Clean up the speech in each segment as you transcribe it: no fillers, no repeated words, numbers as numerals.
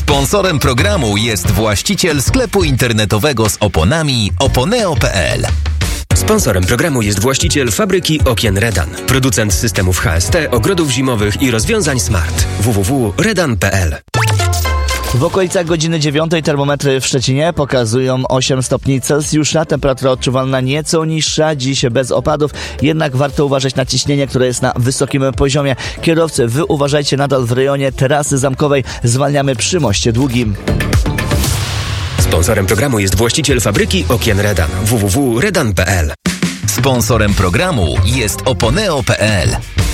Sponsorem programu jest właściciel sklepu internetowego z oponami oponeo.pl. Sponsorem programu jest właściciel fabryki okien Redan, producent systemów HST, ogrodów zimowych i rozwiązań smart. www.redan.pl. W okolicach godziny 9 termometry w Szczecinie pokazują 8 stopni Celsjusza. Temperatura odczuwalna nieco niższa, dziś bez opadów. Jednak warto uważać na ciśnienie, które jest na wysokim poziomie. Kierowcy, wy uważajcie nadal w rejonie Terasy Zamkowej. Zwalniamy przy Moście Długim. Sponsorem programu jest właściciel fabryki okien Redan. www.redan.pl. Sponsorem programu jest oponeo.pl.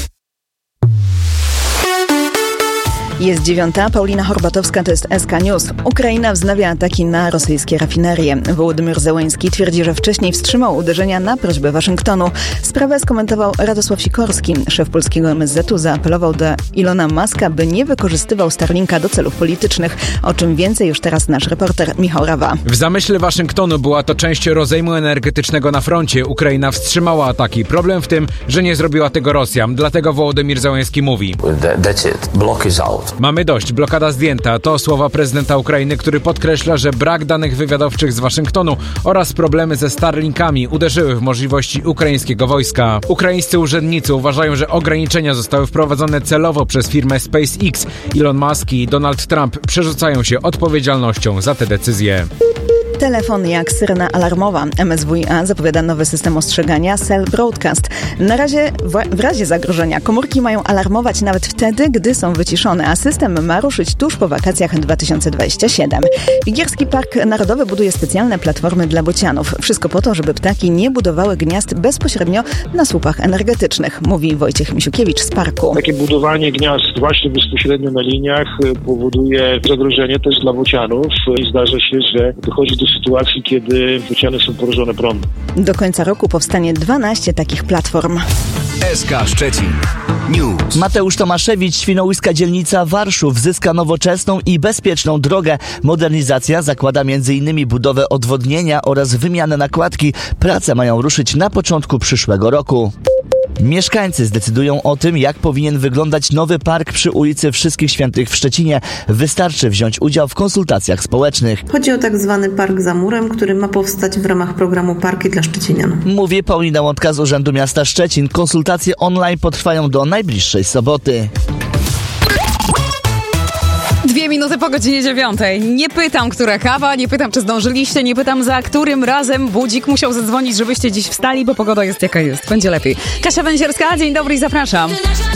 Jest 9. Paulina Horbatowska, to jest SK News. Ukraina wznawia ataki na rosyjskie rafinerie. Wołodymyr Zełenski twierdzi, że wcześniej wstrzymał uderzenia na prośbę Waszyngtonu. Sprawę skomentował Radosław Sikorski. Szef polskiego MSZ-u zaapelował do Ilona Muska, by nie wykorzystywał Starlinka do celów politycznych. O czym więcej już teraz nasz reporter Michał Rawa. W zamyśle Waszyngtonu była to część rozejmu energetycznego na froncie. Ukraina wstrzymała ataki. Problem w tym, że nie zrobiła tego Rosja. Dlatego Wołodymyr Zełenski mówi: That's it. Block is out. Mamy dość, blokada zdjęta. To słowa prezydenta Ukrainy, który podkreśla, że brak danych wywiadowczych z Waszyngtonu oraz problemy ze Starlinkami uderzyły w możliwości ukraińskiego wojska. Ukraińscy urzędnicy uważają, że ograniczenia zostały wprowadzone celowo przez firmę SpaceX. Elon Musk i Donald Trump przerzucają się odpowiedzialnością za te decyzje. Telefon jak syrena alarmowa. MSWiA zapowiada nowy system ostrzegania Cell Broadcast. Na razie w razie zagrożenia komórki mają alarmować nawet wtedy, gdy są wyciszone, a system ma ruszyć tuż po wakacjach 2027. Wigierski Park Narodowy buduje specjalne platformy dla bocianów. Wszystko po to, żeby ptaki nie budowały gniazd bezpośrednio na słupach energetycznych, mówi Wojciech Misiukiewicz z parku. Takie budowanie gniazd właśnie bezpośrednio na liniach powoduje zagrożenie też dla bocianów i zdarza się, że dochodzi do sytuacji, kiedy bociany są porażone prądem. Do końca roku powstanie 12 takich platform. SK Szczecin News. Mateusz Tomaszewicz, świnoujska dzielnica Warszów, zyska nowoczesną i bezpieczną drogę. Modernizacja zakłada m.in. budowę odwodnienia oraz wymianę nakładki. Prace mają ruszyć na początku przyszłego roku. Mieszkańcy zdecydują o tym, jak powinien wyglądać nowy park przy ulicy Wszystkich Świętych w Szczecinie. Wystarczy wziąć udział w konsultacjach społecznych. Chodzi o tak zwany park za murem, który ma powstać w ramach programu Parki dla Szczecinian. Mówi Paulina Łądka z Urzędu Miasta Szczecin. Konsultacje online potrwają do najbliższej soboty. 2 minuty po godzinie 9. Nie pytam, która kawa, nie pytam, czy zdążyliście, nie pytam, za którym razem budzik musiał zadzwonić, żebyście dziś wstali, bo pogoda jest jaka jest. Będzie lepiej. Kasia Węzierska, dzień dobry i zapraszam.